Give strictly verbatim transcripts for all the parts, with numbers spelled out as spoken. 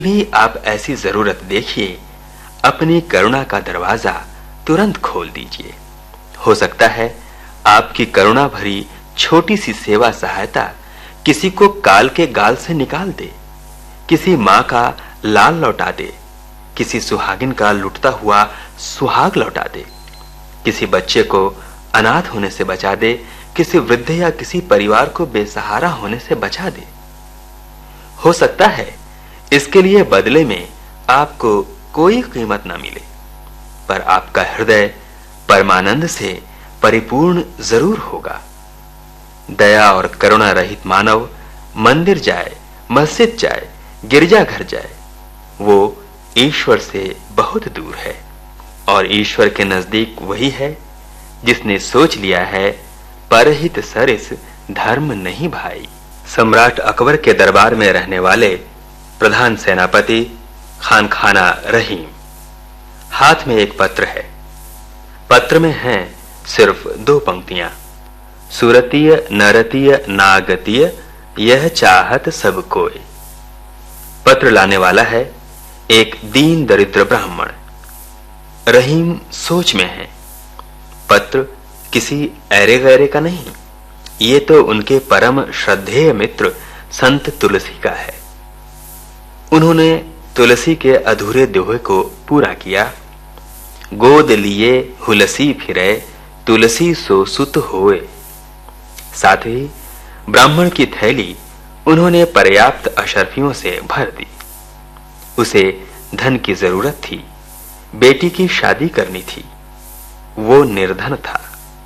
भी आप ऐसी जरूरत देखिए, अपनी करुणा का दरवाजा तुरंत खोल दीजिए। हो सकता है आपकी करुणा भरी छोटी सी सेवा सहायता किसी को काल के गाल से निकाल दे, किसी मां का लाल लौटा दे, किसी सुहागिन का लुटता हुआ सुहाग लौटा दे, किसी बच्चे को अनाथ होने से बचा दे, किसी वृद्ध या किसी परिवार को बेसहारा होने से बचा दे। हो सकता है इसके लिए बदले में आपको कोई कीमत ना मिले, पर आपका हृदय परमानंद से परिपूर्ण जरूर होगा। दया और करुणा रहित मानव मंदिर जाए, मस्जिद जाए, गिरजाघर जाए, वो ईश्वर से बहुत दूर है। और ईश्वर के नजदीक वही है जिसने सोच लिया है परहित सरिस धर्म नहीं भाई। सम्राट अकबर के दरबार में रहने वाले प्रधान सेनापति खानखाना रहीम। हाथ में एक पत्र है। पत्र में हैं सिर्फ दो पंक्तियां। सुरतीय नरतीय नागतीय यह चाहत सब कोई। पत्र लाने वाला है एक दीन दरिद्र ब्राह्मण। रहीम सोच में है। पत्र किसी ऐरे गैरे का नहीं, ये तो उनके परम श्रद्धेय मित्र संत तुलसी का है। उन्होंने तुलसी के अधूरे दोहे को पूरा किया। गोद लिए हुलसी फिरे तुलसी सो सुत होए। साथ ही ब्राह्मण की थैली उन्होंने पर्याप्त अशर्फियों से भर दी। उसे धन की जरूरत थी, बेटी की शादी करनी थी, वो निर्धन था।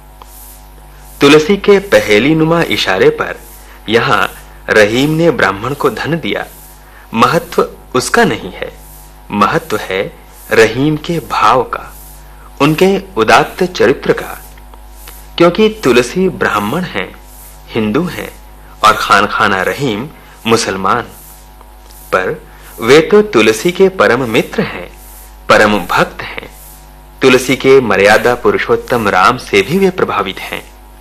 तुलसी के पहेली नुमा इशारे पर यहां रहीम ने ब्राह्मण को धन दिया। महत्व उसका नहीं है, महत्व है रहीम के भाव का, उनके उदात्त चरित्र का। क्योंकि तुलसी ब्राह्मण हैं, हिंदू हैं और खानखाना रहीम मुसलमान, पर वे तो तुलसी के परम मित्र हैं, परम भक्त हैं। तुलसी के मर्यादा पुरुषोत्तम राम से भी वे प्रभावित हैं।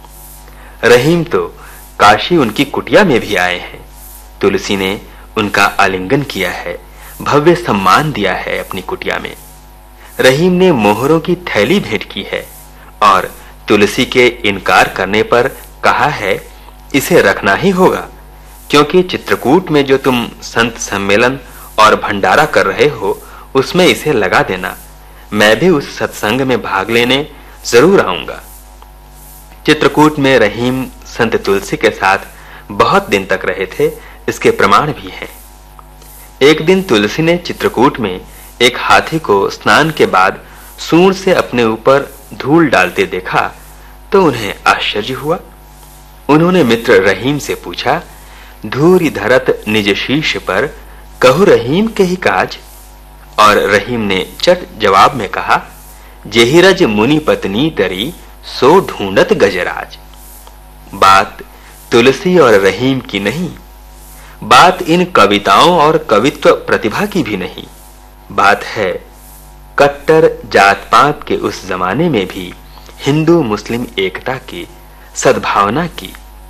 रहीम तो काशी उनकी कुटिया में भी आए हैं। तुलसी ने उनका आलिंगन किया है, भव्य सम्मान दिया है अपनी कुटिया में। रहीम ने मोहरों की थैली भेंट की है और तुलसी के इनकार करने पर कहा है इसे रखना ही होगा, क्योंकि चित्रकूट में जो तुम संत सम्मेलन और भंडारा कर रहे हो उसमें इसे लगा देना। मैं भी उस सत्संग में भाग लेने जरूर आऊंगा। चित्रकूट में रहीम संत तुलसी के साथ बहुत दिन तक रहे थे, इसके प्रमाण भी हैं। एक दिन तुलसी ने चित्रकूट में एक हाथी को स्नान के बाद सूंड से अपने ऊपर धूल डालते देखा तो उन्हें आश्चर्य हुआ। उन्होंने मित्र रहीम से पूछा, धूरि धरत निज शीश पर कहु रहीम के ही काज। और रहीम ने चट जवाब में कहा, जेहिरज मुनि पत्नी तरी सो ढूंढत गजराज। बात तुलसी और रहीम की नहीं, बात इन कविताओं और कवित्व प्रतिभा की भी नहीं, बात है कट्टर जात पात के उस जमाने में भी हिंदू मुस्लिम एकता की, सद्भावना की।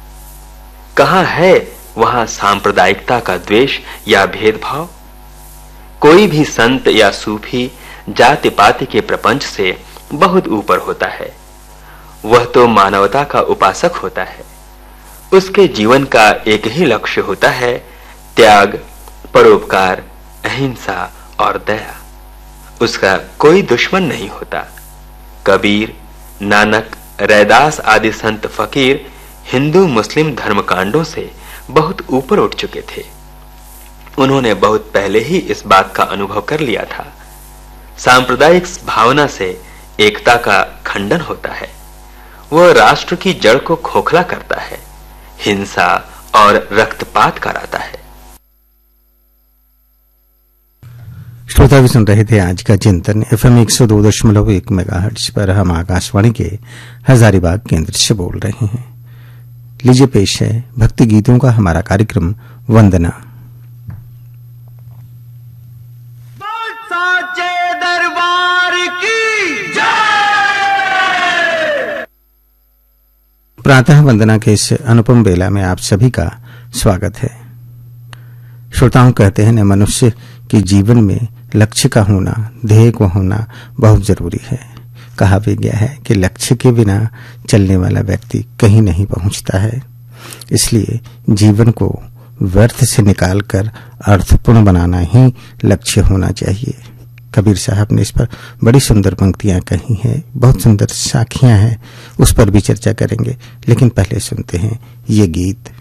कहां है वहां सांप्रदायिकता का द्वेष या भेदभाव? कोई भी संत या सूफी जाति पाति के प्रपंच से बहुत ऊपर होता है। वह तो मानवता का उपासक होता है। उसके जीवन का एक ही लक्ष्य होता है, त्याग, परोपकार, अहिंसा और दया। उसका कोई दुश्मन नहीं होता। कबीर, नानक, रैदास आदि संत फकीर हिंदू मुस्लिम धर्मकांडों से बहुत ऊपर उठ चुके थे। उन्होंने बहुत पहले ही इस बात का अनुभव कर लिया था। सांप्रदायिक भावना से एकता का खंडन होता है। वह राष्ट्र की जड़ को खोखला करता है, हिंसा और रक्तपात कराता है। श्रोता भी सुन रहे थे आज का चिंतन एफएम एक सौ दो दशमलव एक मेगाहर्ट्ज पर। हम आकाशवाणी के हजारीबाग केंद्र से बोल रहे हैं। लीजिए पेश है भक्ति गीतों का हमारा कार्यक्रम वंदना। प्रातः वंदना के इस अनुपम बेला में आप सभी का स्वागत है। श्रोताओं कहते हैं न मनुष्य कि जीवन में लक्ष्य का होना, ध्येय को होना बहुत जरूरी है। कहा भी गया है कि लक्ष्य के बिना चलने वाला व्यक्ति कहीं नहीं पहुंचता है। इसलिए जीवन को व्यर्थ से निकालकर अर्थपूर्ण बनाना ही लक्ष्य होना चाहिए। कबीर साहब ने इस पर बड़ी सुंदर पंक्तियां कही हैं, बहुत सुंदर साखियां हैं, उस पर भी चर्चा करेंगे। लेकिन पहले सुनते हैं ये गीत।